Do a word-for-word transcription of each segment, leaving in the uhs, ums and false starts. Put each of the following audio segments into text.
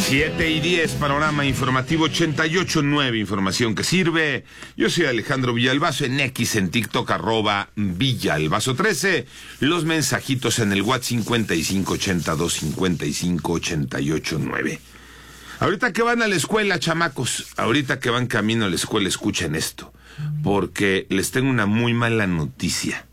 siete y diez, panorama informativo ochenta y ocho punto nueve, información que sirve. Yo soy Alejandro Villalbazo, en X, en TikTok, arroba Villalbazo trece. Los mensajitos en el WhatsApp cincuenta y cinco ochenta y dos cincuenta y cinco ochenta y ocho nueve. Ahorita que van a la escuela, chamacos, ahorita que van camino a la escuela, escuchen esto, porque les tengo una muy mala noticia.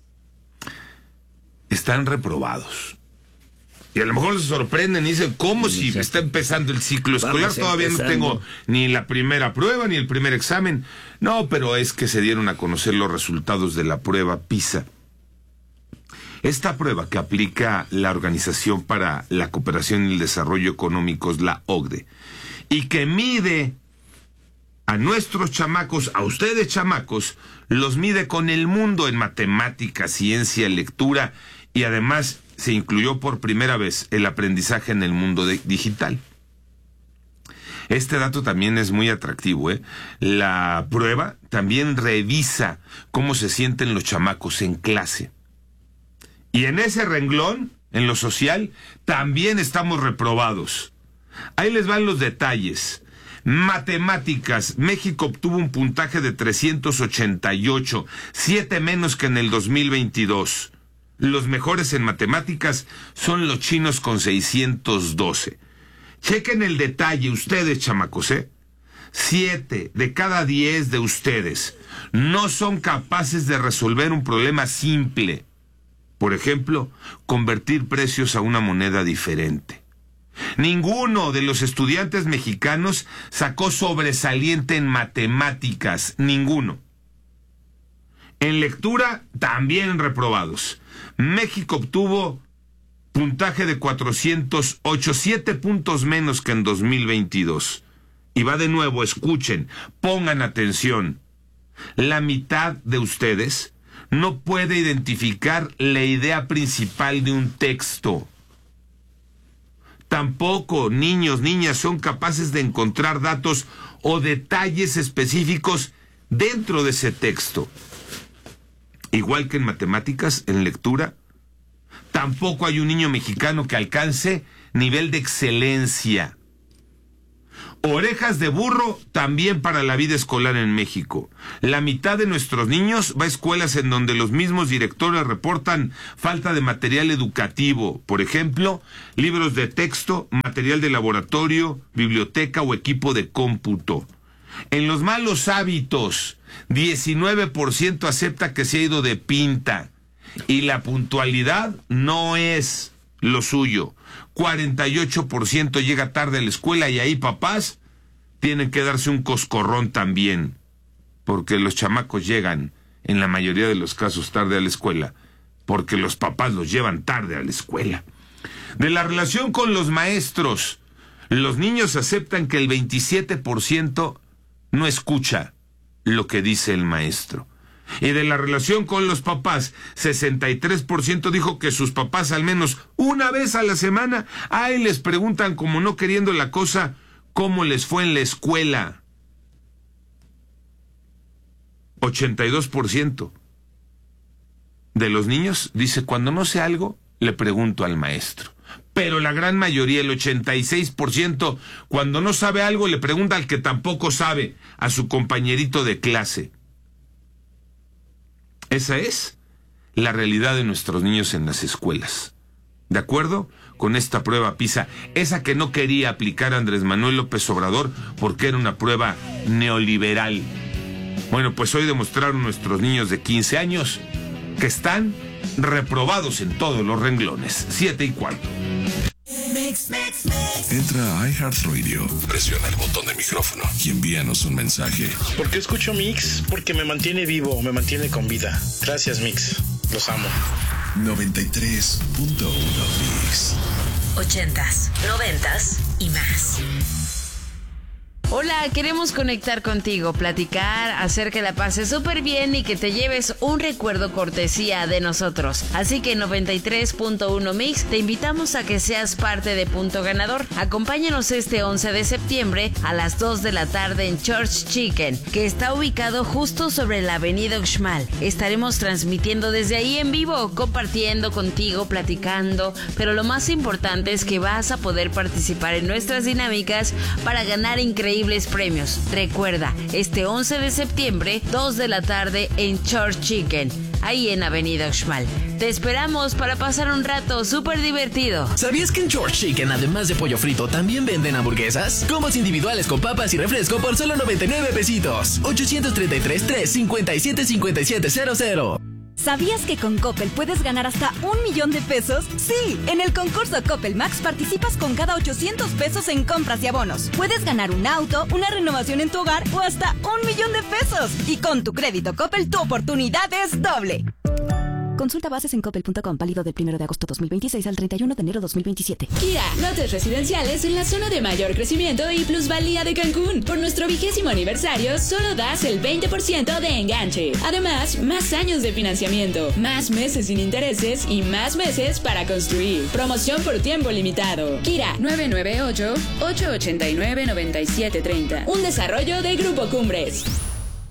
Están reprobados. Y a lo mejor se sorprenden y dicen, ¿cómo si está empezando el ciclo escolar? Todavía no tengo ni la primera prueba ni el primer examen. No, pero es que se dieron a conocer los resultados de la prueba PISA. Esta prueba que aplica la Organización para la Cooperación y el Desarrollo Económicos, la O C D E, y que mide a nuestros chamacos, a ustedes chamacos, los mide con el mundo en matemáticas, ciencia, lectura, y además se incluyó por primera vez el aprendizaje en el mundo de, digital. Este dato también es muy atractivo, ¿eh? La prueba también revisa cómo se sienten los chamacos en clase. Y en ese renglón, en lo social, también estamos reprobados. Ahí les van los detalles. Matemáticas, México obtuvo un puntaje de trescientos ochenta y ocho, siete menos que en el dos mil veintidós. Los mejores en matemáticas son los chinos con seiscientos doce. Chequen el detalle ustedes, chamacos, ¿eh? Siete de cada diez de ustedes no son capaces de resolver un problema simple. Por ejemplo, convertir precios a una moneda diferente. Ninguno de los estudiantes mexicanos sacó sobresaliente en matemáticas, ninguno. En lectura, también reprobados. México obtuvo puntaje de cuatrocientos ocho, siete puntos menos que en dos mil veintidós. Y va de nuevo, escuchen, pongan atención. La mitad de ustedes no puede identificar la idea principal de un texto. Tampoco niños, niñas son capaces de encontrar datos o detalles específicos dentro de ese texto. Igual que en matemáticas, en lectura, tampoco hay un niño mexicano que alcance nivel de excelencia. Orejas de burro también para la vida escolar en México. La mitad de nuestros niños va a escuelas en donde los mismos directores reportan falta de material educativo. Por ejemplo, libros de texto, material de laboratorio, biblioteca o equipo de cómputo. En los malos hábitos, diecinueve por ciento acepta que se ha ido de pinta. Y la puntualidad no es lo suyo. cuarenta y ocho por ciento llega tarde a la escuela y ahí papás tienen que darse un coscorrón también. Porque los chamacos llegan, en la mayoría de los casos, tarde a la escuela. Porque los papás los llevan tarde a la escuela. De la relación con los maestros, los niños aceptan que el veintisiete por ciento no escucha lo que dice el maestro. Y de la relación con los papás, sesenta y tres por ciento dijo que sus papás al menos una vez a la semana, ahí les preguntan, como no queriendo la cosa, cómo les fue en la escuela. ochenta y dos por ciento de los niños dice, cuando no sé algo, le pregunto al maestro. Pero la gran mayoría, el ochenta y seis por ciento, cuando no sabe algo, le pregunta al que tampoco sabe, a su compañerito de clase. Esa es la realidad de nuestros niños en las escuelas. ¿De acuerdo? Con esta prueba PISA, esa que no quería aplicar Andrés Manuel López Obrador porque era una prueba neoliberal. Bueno, pues hoy demostraron nuestros niños de quince años que están reprobados en todos los renglones. Siete y cuarto. Entra a iHeartRadio, presiona el botón de micrófono y envíanos un mensaje. ¿Por qué escucho Mix? Porque me mantiene vivo, me mantiene con vida. Gracias, Mix. Los amo. noventa y tres punto uno Mix. Ochentas, noventas y más. Hola, queremos conectar contigo, platicar, hacer que la pases súper bien y que te lleves un recuerdo cortesía de nosotros. Así que noventa y tres punto uno Mix, te invitamos a que seas parte de Punto Ganador. Acompáñanos este once de septiembre a las dos de la tarde en Church Chicken, que está ubicado justo sobre la avenida Uxmal. Estaremos transmitiendo desde ahí en vivo, compartiendo contigo, platicando, pero lo más importante es que vas a poder participar en nuestras dinámicas para ganar increíbles premios. Recuerda, este once de septiembre, dos de la tarde en Church Chicken, ahí en Avenida Uxmal. Te esperamos para pasar un rato súper divertido. ¿Sabías que en Church Chicken, además de pollo frito, también venden hamburguesas? Combos individuales con papas y refresco por solo noventa y nueve pesitos. ochocientos treinta y tres, tres cincuenta y siete, cincuenta y siete cero cero. ¿Sabías que con Coppel puedes ganar hasta un millón de pesos? Sí, en el concurso Coppel Max participas con cada ochocientos pesos en compras y abonos. Puedes ganar un auto, una renovación en tu hogar o hasta un millón de pesos. Y con tu crédito Coppel, tu oportunidad es doble. Consulta bases en coppel punto com, válido del primero de agosto dos mil veintiséis al treinta y uno de enero dos mil veintisiete. Kia, lotes residenciales en la zona de mayor crecimiento y plusvalía de Cancún. Por nuestro vigésimo aniversario, solo das el veinte por ciento de enganche. Además, más años de financiamiento, más meses sin intereses y más meses para construir. Promoción por tiempo limitado. Kira, nueve nueve ocho, ocho ocho nueve, nueve siete tres cero. Un desarrollo de Grupo Cumbres.